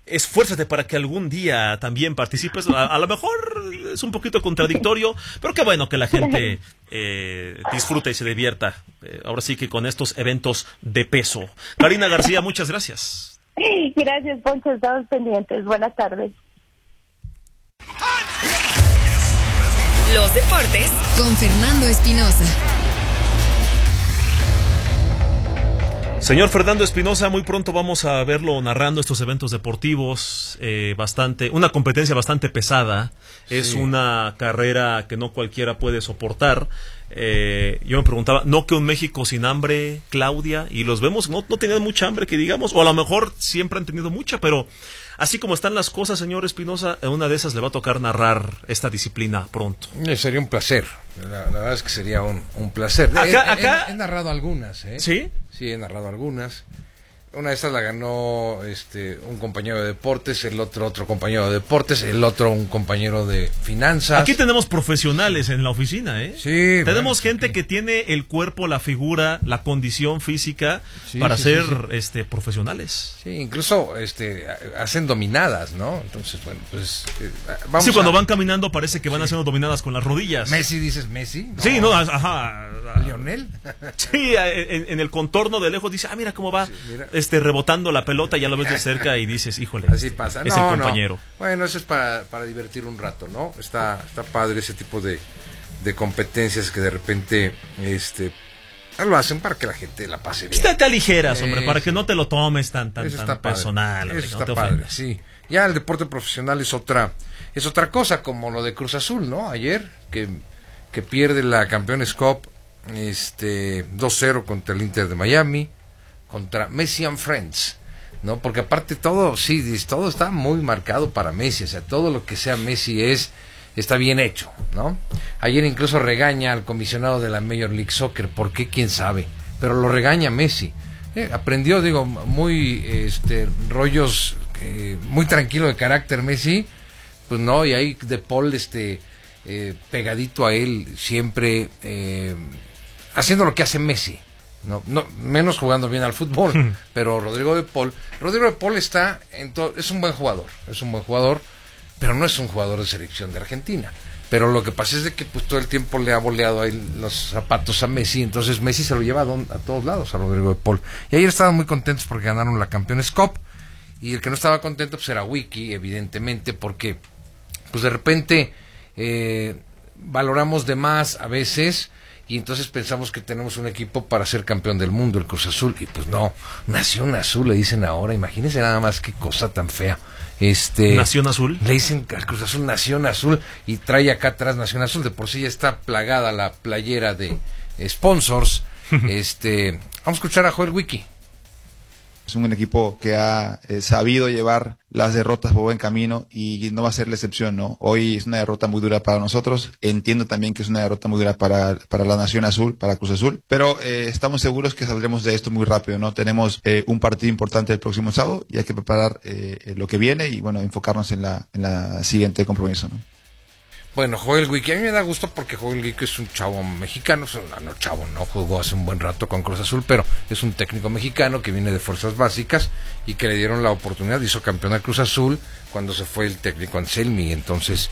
esfuérzate para que algún día también participes. A lo mejor es un poquito contradictorio, pero qué bueno que la gente disfrute y se divierta. Ahora sí que con estos eventos de peso. Karina García, muchas gracias. Gracias, Poncho. Estamos pendientes. Buenas tardes. Los deportes con Fernando Espinosa. Señor Fernando Espinosa, muy pronto vamos a verlo narrando estos eventos deportivos, una competencia bastante pesada, sí. Es una carrera que no cualquiera puede soportar. Yo me preguntaba, ¿no que un México sin hambre, Claudia? Y los vemos, no tenían mucha hambre que digamos, o a lo mejor siempre han tenido mucha, pero así como están las cosas, señor Espinosa, en una de esas le va a tocar narrar esta disciplina pronto. Sería un placer, la verdad es que sería un placer. Acá he narrado algunas, ¿eh? ¿Sí? Sí, he narrado algunas. Una de estas la ganó un compañero de deportes, el otro compañero de deportes, el otro un compañero de finanzas. Aquí tenemos profesionales en la oficina, ¿eh? Sí. Tenemos gente que tiene el cuerpo, la figura, la condición física para ser profesionales. Sí, incluso hacen dominadas, ¿no? Entonces, bueno, pues vamos. Sí, cuando van caminando parece que van haciendo dominadas con las rodillas. ¿Messi dices Messi? No. Sí, no, ajá. ¿Lionel? Sí, en el contorno de lejos dice, mira cómo va. Sí, mira. Rebotando la pelota, ya lo ves de cerca y dices, híjole, así pasa. Es el compañero. No. Bueno, eso es para divertir un rato, ¿no? Está padre ese tipo de competencias que de repente lo hacen para que la gente la pase bien. Te aligeras, hombre, para que no te lo tomes tan personal. Eso está padre, sí. Ya el deporte profesional es otra cosa, como lo de Cruz Azul, ¿no? Ayer, que pierde la Campeones Cup 2-0 contra el Inter de Miami, contra Messi and Friends, ¿no? Porque aparte todo está muy marcado para Messi, o sea, todo lo que sea Messi está bien hecho, ¿no? Ayer incluso regaña al comisionado de la Major League Soccer, ¿por qué? ¿Quién sabe? Pero lo regaña Messi. Aprendió, muy rollos, muy tranquilo de carácter Messi, pues no, y ahí De Paul pegadito a él, siempre haciendo lo que hace Messi. No, menos jugando bien al fútbol, pero Rodrigo de Paul está es un buen jugador, pero no es un jugador de selección de Argentina. Pero lo que pasa es de que pues todo el tiempo le ha boleado ahí los zapatos a Messi, entonces Messi se lo lleva a todos lados a Rodrigo de Paul. Y ayer estaban muy contentos porque ganaron la Campeones Cup, y el que no estaba contento pues era Wiki, evidentemente, porque pues de repente valoramos de más a veces. Y entonces pensamos que tenemos un equipo para ser campeón del mundo, el Cruz Azul, y pues no, Nación Azul le dicen ahora, imagínense nada más qué cosa tan fea. ¿Nación Azul? Le dicen al Cruz Azul Nación Azul, y trae acá atrás Nación Azul, de por sí ya está plagada la playera de sponsors. Vamos a escuchar a Joel Wiki. Es un equipo que ha sabido llevar las derrotas por buen camino y no va a ser la excepción, ¿no? Hoy es una derrota muy dura para nosotros. Entiendo también que es una derrota muy dura para la Nación Azul, para Cruz Azul, pero estamos seguros que saldremos de esto muy rápido, ¿no? Tenemos un partido importante el próximo sábado y hay que preparar lo que viene y, bueno, enfocarnos en la siguiente compromiso, ¿no? Bueno, Joel Wiki, a mí me da gusto porque Joel Wiki es un chavo mexicano, no jugó hace un buen rato con Cruz Azul, pero es un técnico mexicano que viene de fuerzas básicas y que le dieron la oportunidad, hizo campeón a Cruz Azul cuando se fue el técnico Anselmi, entonces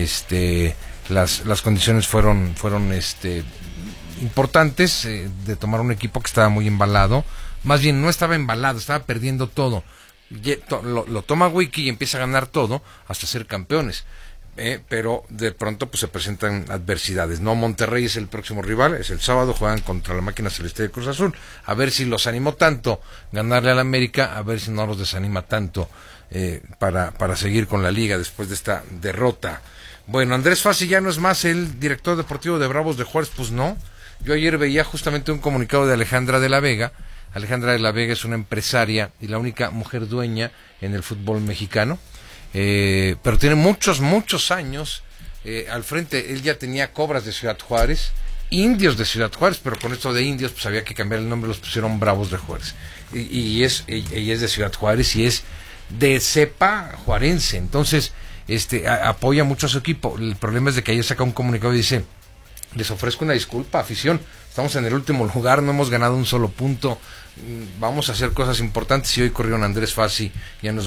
las condiciones fueron importantes de tomar un equipo que estaba muy embalado, más bien no estaba embalado, estaba perdiendo todo, lo toma Wiki y empieza a ganar todo hasta ser campeones. Pero de pronto pues se presentan adversidades, ¿no? Monterrey es el próximo rival, es el sábado, juegan contra la máquina celeste de Cruz Azul, a ver si los animó tanto ganarle al América, a ver si no los desanima tanto para seguir con la liga después de esta derrota. Bueno, Andrés Fassi ya no es más el director deportivo de Bravos de Juárez, pues no. Yo ayer veía justamente un comunicado de Alejandra de la Vega. Alejandra de la Vega es una empresaria y la única mujer dueña en el fútbol mexicano. Pero tiene muchos años al frente. Él ya tenía Cobras de Ciudad Juárez, Indios de Ciudad Juárez, pero con esto de Indios pues había que cambiar el nombre, los pusieron Bravos de Juárez, y ella es de Ciudad Juárez y es de cepa juarense, entonces apoya mucho a su equipo. El problema es de que ayer saca un comunicado y dice: les ofrezco una disculpa, afición, estamos en el último lugar, no hemos ganado un solo punto, vamos a hacer cosas importantes. Y hoy corrieron a Andrés Fassi, ya nos